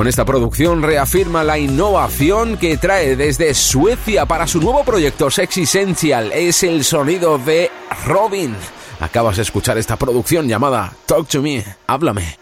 Con esta producción reafirma la innovación que trae desde Suecia para su nuevo proyecto Sex Essential. Es el sonido de Robin. Acabas de escuchar esta producción llamada Talk to Me, háblame.